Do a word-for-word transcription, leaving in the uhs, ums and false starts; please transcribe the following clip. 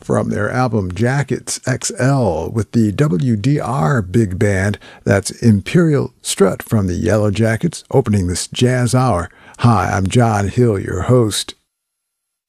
from their album Jackets X L with the W D R Big Band. That's Imperial Strut from the Yellow Jackets, opening this Jazz Hour. Hi, I'm John Hill, your host.